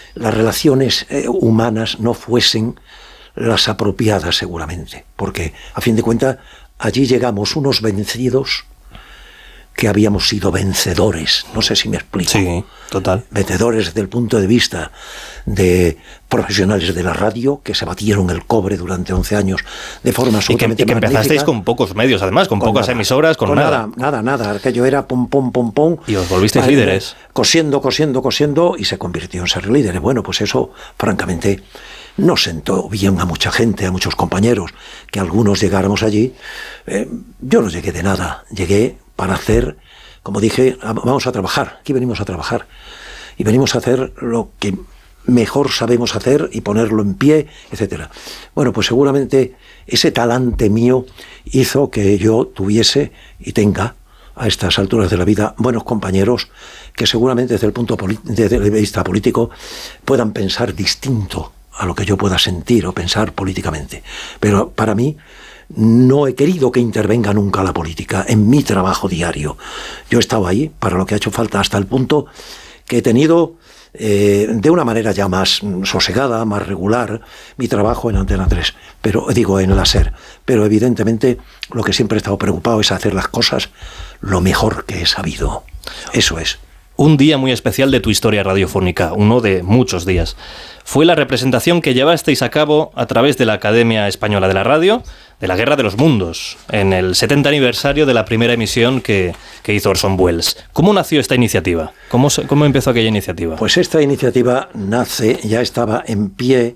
las relaciones humanas no fuesen las apropiadas seguramente, porque a fin de cuentas allí llegamos unos vencidos que habíamos sido vencedores, no sé si me explico. Sí, total. Vencedores desde el punto de vista de profesionales de la radio que se batieron el cobre durante 11 años de forma absolutamente magnífica. Y que empezasteis con pocos medios, además, con pocas emisoras, con nada. Nada, aquello era pum. Y os volvisteis líderes. Cosiendo, y se convirtió en ser líderes. Bueno, pues eso, francamente, no sentó bien a mucha gente, a muchos compañeros, que algunos llegáramos allí. Yo no llegué de nada, llegué para hacer, como dije, vamos a trabajar, aquí venimos a trabajar, y venimos a hacer lo que mejor sabemos hacer y ponerlo en pie, etcétera. Bueno, pues seguramente ese talante mío hizo que yo tuviese y tenga a estas alturas de la vida buenos compañeros que seguramente desde el punto de vista político puedan pensar distinto a lo que yo pueda sentir o pensar políticamente. Pero para mí no he querido que intervenga nunca la política en mi trabajo diario. Yo he estado ahí para lo que ha hecho falta, hasta el punto que he tenido de una manera ya más sosegada, más regular, mi trabajo en Antena 3, pero digo en la SER. Pero evidentemente lo que siempre he estado preocupado es hacer las cosas lo mejor que he sabido. Eso es. Un día muy especial de tu historia radiofónica, uno de muchos días, fue la representación que llevasteis a cabo a través de la Academia Española de la Radio, de la Guerra de los Mundos, en el 70 aniversario de la primera emisión que hizo Orson Welles. ¿Cómo nació esta iniciativa? ¿Cómo empezó aquella iniciativa? Pues esta iniciativa nace, ya estaba en pie.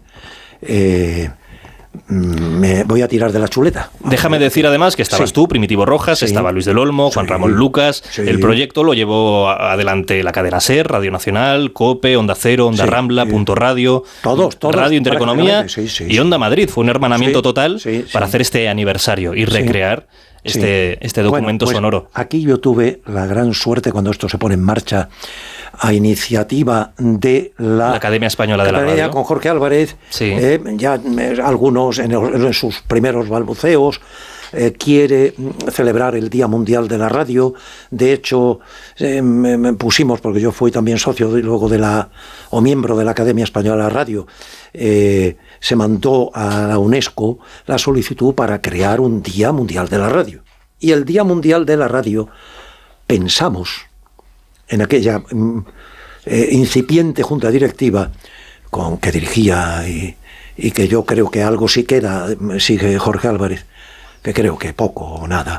Me voy a tirar de la chuleta. Déjame decir además que estabas tú, Primitivo Rojas, estaba Luis del Olmo, Juan Ramón Lucas. El proyecto lo llevó adelante la cadena SER, Radio Nacional, COPE, Onda Cero, Onda Rambla, Punto Radio, todos, Radio Intereconomía y Onda Madrid. Fue un hermanamiento total para hacer este aniversario y recrear este documento sonoro. Aquí yo tuve la gran suerte, cuando esto se pone en marcha, a iniciativa de la Academia Española de la Radio, con Jorge Álvarez, ya algunos en sus primeros balbuceos, quiere celebrar el Día Mundial de la Radio. De hecho, me pusimos, porque yo fui también socio y luego o miembro de la Academia Española de la Radio, se mandó a la UNESCO la solicitud para crear un Día Mundial de la Radio. Y el Día Mundial de la Radio, pensamos, en aquella incipiente junta directiva que dirigía y que yo creo que algo sí queda, sigue Jorge Álvarez, que creo que poco o nada,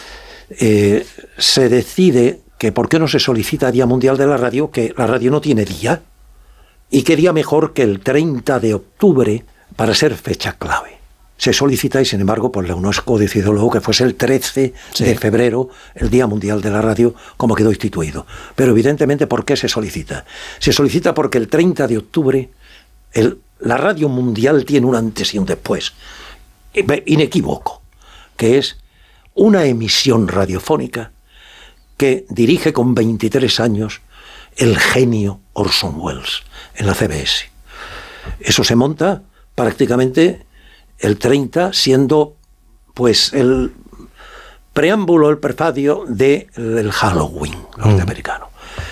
se decide que por qué no se solicita Día Mundial de la Radio, que la radio no tiene día, y qué día mejor que el 30 de octubre para ser fecha clave. Se solicita y sin embargo por la UNESCO decidió luego que fuese el 13 de febrero el Día Mundial de la Radio, como quedó instituido. Pero evidentemente, ¿por qué se solicita? Se solicita porque el 30 de octubre la radio mundial tiene un antes y un después inequívoco, que es una emisión radiofónica que dirige con 23 años el genio Orson Welles en la CBS. Eso se monta prácticamente el 30, siendo pues el preámbulo, el prefacio del Halloween norteamericano.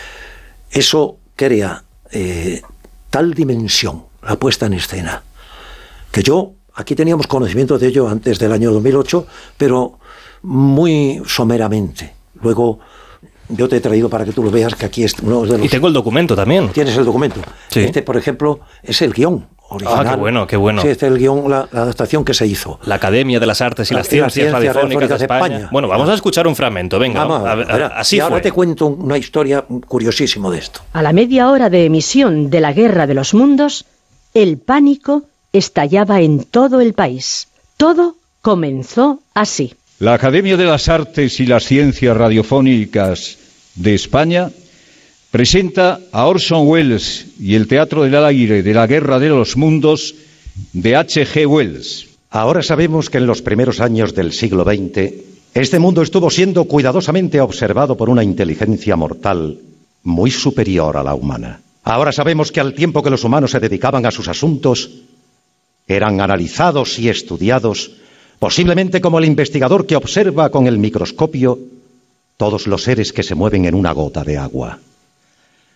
Eso crea tal dimensión, la puesta en escena, que aquí teníamos conocimiento de ello antes del año 2008, pero muy someramente. Luego yo te he traído para que tú lo veas, que aquí es uno de los... Y tengo el documento también. Tienes el documento. Sí. Este, por ejemplo, es el guión original. Ah, qué bueno. Sí, este es el guión, la adaptación que se hizo. La Academia de las Artes y las Ciencias Radiofónicas de España. Bueno, vamos a escuchar un fragmento, venga. Vamos, así y ahora fue. te cuento una historia curiosísima de esto. A la media hora de emisión de la Guerra de los Mundos, el pánico estallaba en todo el país. Todo comenzó así. La Academia de las Artes y las Ciencias Radiofónicas de España presenta a Orson Welles y el Teatro del Aire de la Guerra de los Mundos de H.G. Wells. Ahora sabemos que en los primeros años del siglo XX, este mundo estuvo siendo cuidadosamente observado por una inteligencia mortal muy superior a la humana. Ahora sabemos que al tiempo que los humanos se dedicaban a sus asuntos, eran analizados y estudiados, posiblemente como el investigador que observa con el microscopio todos los seres que se mueven en una gota de agua.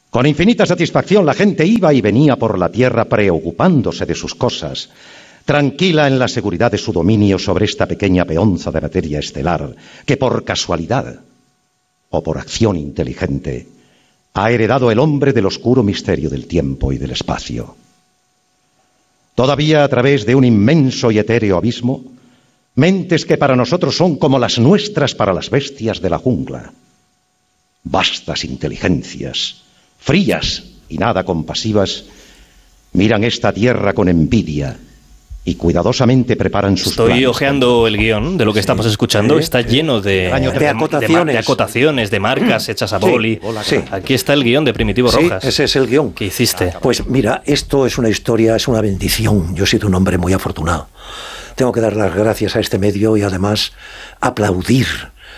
Con infinita satisfacción la gente iba y venía por la tierra preocupándose de sus cosas, tranquila en la seguridad de su dominio sobre esta pequeña peonza de materia estelar, que por casualidad o por acción inteligente ha heredado el hombre del oscuro misterio del tiempo y del espacio. Todavía a través de un inmenso y etéreo abismo, mentes que para nosotros son como las nuestras para las bestias de la jungla. Vastas inteligencias, frías y nada compasivas, miran esta tierra con envidia y cuidadosamente preparan sus planes. Estoy hojeando el guión de lo que estamos escuchando. Está lleno de acotaciones, de marcas hechas a boli. Sí. Aquí está el guión de Primitivo Rojas. Sí, ese es el guión. ¿Qué hiciste? Pues mira, esto es una historia, es una bendición. Yo he sido un hombre muy afortunado. Tengo que dar las gracias a este medio y además aplaudir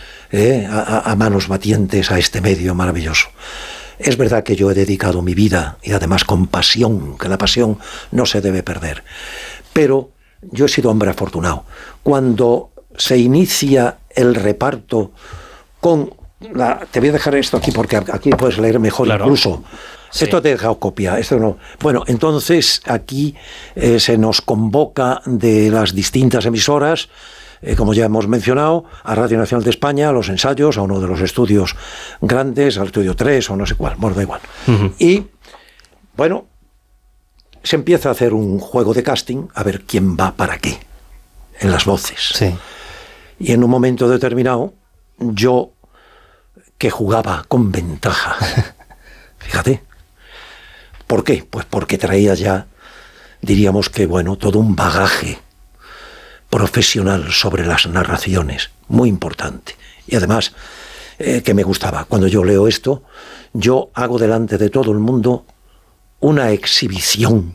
a manos batientes a este medio maravilloso. Es verdad que yo he dedicado mi vida, y además con pasión, que la pasión no se debe perder. Pero yo he sido hombre afortunado. Cuando se inicia el reparto con te voy a dejar esto aquí porque aquí puedes leer mejor, claro. Incluso. Sí. Esto te he dejado copia, esto no. Bueno, entonces aquí se nos convoca de las distintas emisoras, como ya hemos mencionado, a Radio Nacional de España, a los ensayos, a uno de los estudios grandes, al estudio 3 o no sé cuál, bueno, da igual. Uh-huh. Y, bueno, se empieza a hacer un juego de casting a ver quién va para qué en las voces. Sí. Y en un momento determinado, yo, que jugaba con ventaja, fíjate, ¿por qué? Pues porque traía ya, diríamos que, bueno, todo un bagaje profesional sobre las narraciones, muy importante. Y además, que me gustaba. Cuando yo leo esto, yo hago delante de todo el mundo una exhibición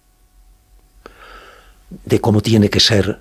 de cómo tiene que ser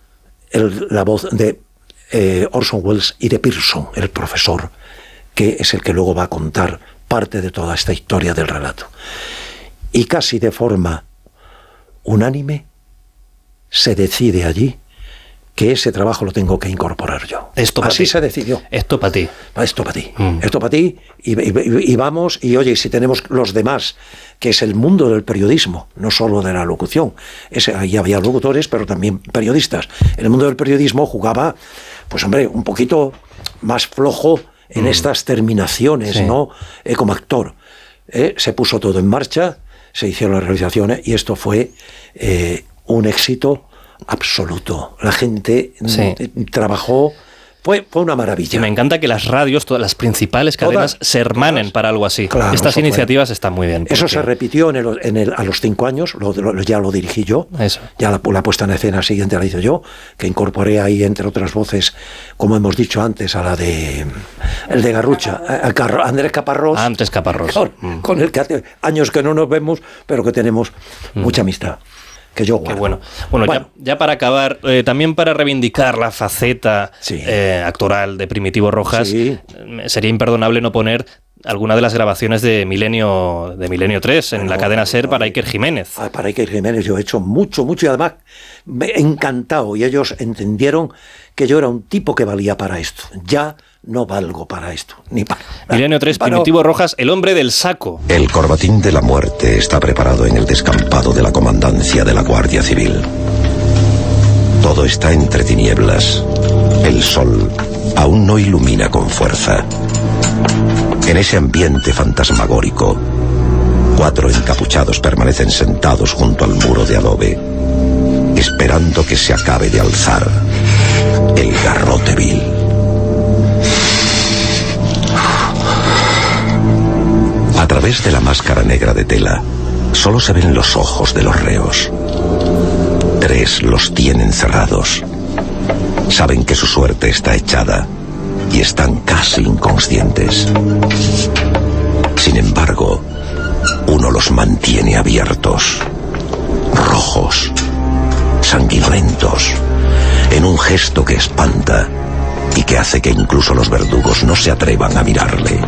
la voz de Orson Welles y de Pearson, el profesor, que es el que luego va a contar parte de toda esta historia del relato. Y casi de forma unánime se decide allí que ese trabajo lo tengo que incorporar yo. Así se decidió. Esto para ti. Esto para ti. Esto para ti. Y vamos, y oye, si tenemos los demás, que es el mundo del periodismo, no solo de la locución. Ahí había locutores, pero también periodistas. El mundo del periodismo jugaba, pues hombre, un poquito más flojo en estas terminaciones, sí. ¿No? Como actor. Se puso todo en marcha, se hicieron las realizaciones, y esto fue un éxito absoluto. La gente trabajó, fue una maravilla. Y me encanta que las radios, todas las principales cadenas, se hermanen para algo así. Claro, estas iniciativas están muy bien. Eso se repitió a los 5 años, ya lo dirigí yo. Eso. Ya la puesta en escena siguiente la hice yo, que incorporé ahí, entre otras voces, como hemos dicho antes, a la de el de Garrucha, Andrés Caparrós. Andrés Caparrós. Con el que hace años que no nos vemos, pero que tenemos mucha amistad. Que yo guardo. Qué bueno. Ya para acabar, también para reivindicar la faceta actoral de Primitivo Rojas, sería imperdonable no poner alguna de las grabaciones de Milenio 3 en la cadena SER para Iker Jiménez. Para Iker Jiménez yo he hecho mucho, y además me he encantado, y ellos entendieron que yo era un tipo que valía para esto. Ya no valgo para esto, ni para... Milenio 3, Primitivo Rojas, el hombre del saco. El corbatín de la muerte está preparado en el descampado de la comandancia de la Guardia Civil. Todo está entre tinieblas. El sol aún no ilumina con fuerza. En ese ambiente fantasmagórico, 4 encapuchados permanecen sentados junto al muro de adobe, esperando que se acabe de alzar el garrote vil. A través de la máscara negra de tela, solo se ven los ojos de los reos. 3 los tienen cerrados. Saben que su suerte está echada y están casi inconscientes. Sin embargo, uno los mantiene abiertos, rojos, sanguinolentos, en un gesto que espanta y que hace que incluso los verdugos no se atrevan a mirarle.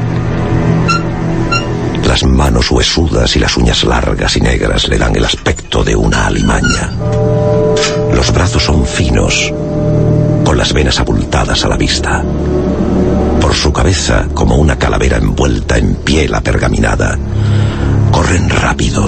Las manos huesudas y las uñas largas y negras le dan el aspecto de una alimaña. Los brazos son finos, con las venas abultadas a la vista. Por Por su cabeza, como una calavera envuelta en piel apergaminada, corren rápidos